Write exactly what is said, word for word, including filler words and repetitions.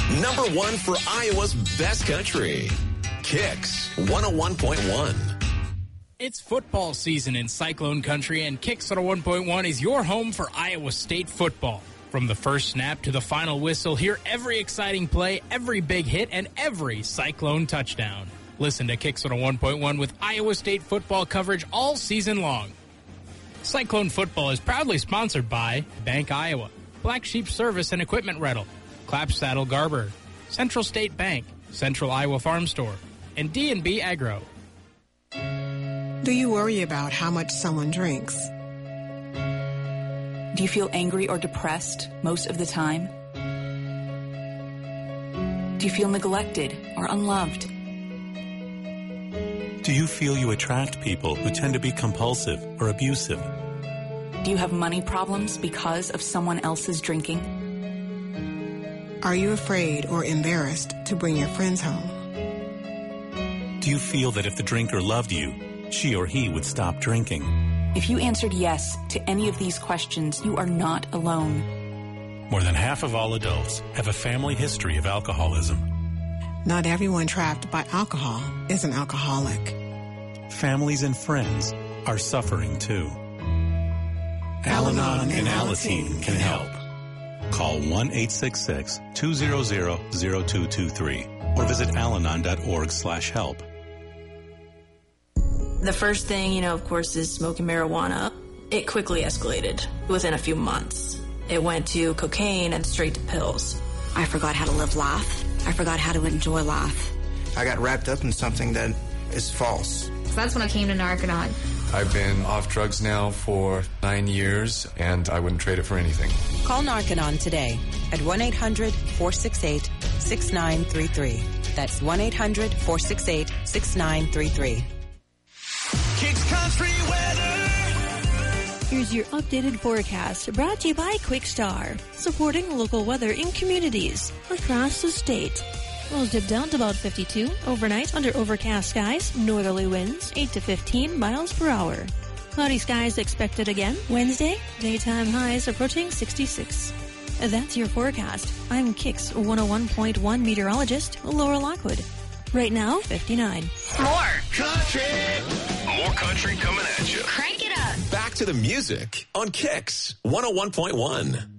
Number one for Iowa's best country. Kicks one oh one point one. It's football season in Cyclone Country, and Kicks one oh one point one is your home for Iowa State football. From the first snap to the final whistle, hear every exciting play, every big hit, and every Cyclone touchdown. Listen to Kicks one oh one point one with Iowa State football coverage all season long. Cyclone football is proudly sponsored by Bank Iowa, Black Sheep Service and Equipment Rental, Clapsaddle Garber, Central State Bank, Central Iowa Farm Store, and D and B Agro. Do you worry about how much someone drinks? Do you feel angry or depressed most of the time? Do you feel neglected or unloved? Do you feel you attract people who tend to be compulsive or abusive? Do you have money problems because of someone else's drinking? Are you afraid or embarrassed to bring your friends home? Do you feel that if the drinker loved you, she or he would stop drinking? If you answered yes to any of these questions, you are not alone. More than half of all adults have a family history of alcoholism. Not everyone trapped by alcohol is an alcoholic. Families and friends are suffering too. Al-Anon and Alateen can help. Call one eight six six, two hundred, zero two two three or visit alanon dot org slash help. The first thing, you know, of course, is smoking marijuana. It quickly escalated within a few months. It went to cocaine and straight to pills. I forgot how to live life. I forgot how to enjoy life. I got wrapped up in something that is false. So that's when I came to Narconon. I've been off drugs now for nine years, and I wouldn't trade it for anything. Call Narconon today at one eight hundred, four six eight, six nine three three. That's one eight hundred, four six eight, six nine three three. Kicks Country weather. Here's your updated forecast, brought to you by Quickstar, supporting local weather in communities across the state. We'll dip down to about fifty-two overnight under overcast skies, northerly winds eight to fifteen miles per hour. Cloudy skies expected again Wednesday, daytime highs approaching sixty-six. That's your forecast. I'm Kicks one oh one point one meteorologist Laura Lockwood. Right now, fifty-nine. More country. More country coming at you. Crank it up. Back to the music on Kicks one oh one point one.